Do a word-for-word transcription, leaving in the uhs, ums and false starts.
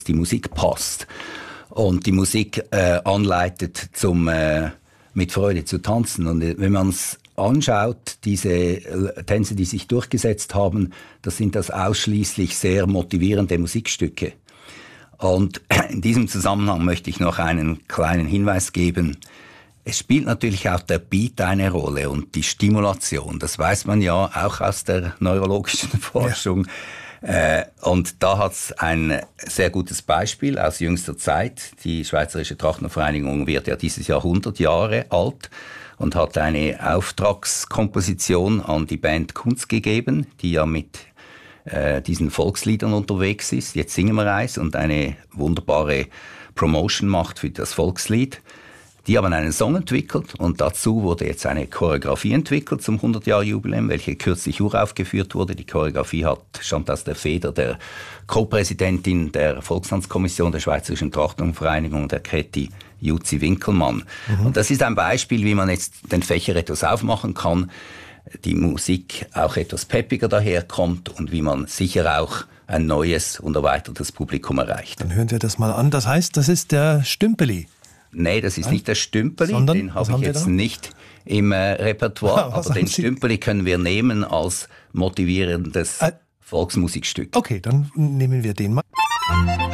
die Musik passt und die Musik äh, anleitet, zum äh, mit Freude zu tanzen. Und äh, wenn man es anschaut, diese Tänze, die sich durchgesetzt haben, das sind das ausschließlich sehr motivierende Musikstücke. Und in diesem Zusammenhang möchte ich noch einen kleinen Hinweis geben. Es spielt natürlich auch der Beat eine Rolle und die Stimulation. Das weiß man ja auch aus der neurologischen Forschung. Ja. Äh, und da hat es ein sehr gutes Beispiel aus jüngster Zeit. Die Schweizerische Trachtnervereinigung wird ja dieses Jahr hundert Jahre alt und hat eine Auftragskomposition an die Band Kunst gegeben, die ja mit äh, diesen Volksliedern unterwegs ist. Jetzt singen wir eins und eine wunderbare Promotion macht für das Volkslied. Die haben einen Song entwickelt und dazu wurde jetzt eine Choreografie entwickelt zum hundert-Jahr-Jubiläum, welche kürzlich uraufgeführt wurde. Die Choreografie hat, stammt aus der Feder der Co-Präsidentin der Volkstanzkommission der Schweizerischen Trachtnervereinigung, der Käthi Juzi-Winkelmann. Mhm. Und das ist ein Beispiel, wie man jetzt den Fächer etwas aufmachen kann, die Musik auch etwas peppiger daherkommt und wie man sicher auch ein neues und erweitertes Publikum erreicht. Dann hören wir das mal an. Das heißt, das ist der Stümpeli. Nein, das ist Nein. nicht der Stümpeli, Sondern, den habe ich jetzt nicht im äh, Repertoire, ja, aber den Sie? Stümpeli können wir nehmen als motivierendes äh, Volksmusikstück. Okay, dann nehmen wir den mal.